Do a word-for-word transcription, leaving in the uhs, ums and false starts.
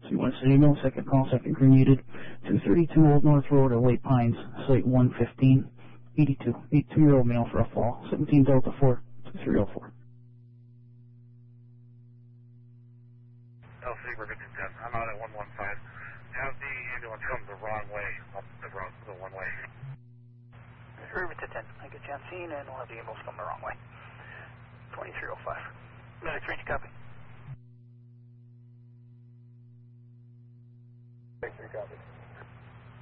So you want to send email, second call, second green needed, two thirty-two Old North Road or White Pines, Site one fifteen, eighty-two, eighty-two-year-old male for a fall, seventeen Delta four, two three oh four. L C, we're good to ten. I'm out at one one five. Have the ambulance come the wrong way, up the road, the one way. River to ten. I get you on scene and we'll have the ambulance come the wrong way.